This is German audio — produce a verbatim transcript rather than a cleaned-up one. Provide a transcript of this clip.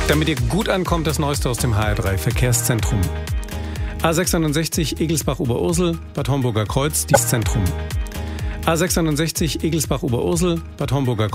Damit ihr gut ankommt, das Neueste aus dem H R drei Verkehrszentrum. A sechsundneunzig Egelsbach-Oberursel, Bad Homburger Kreuz, Dienstzentrum. A sechsundneunzig Egelsbach-Oberursel, Bad Homburger